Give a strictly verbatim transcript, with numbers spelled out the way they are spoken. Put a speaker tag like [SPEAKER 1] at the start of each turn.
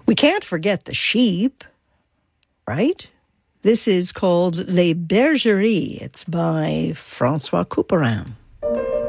[SPEAKER 1] We can't forget the sheep, right? This is called Les Bergeries. It's by Francois Couperin.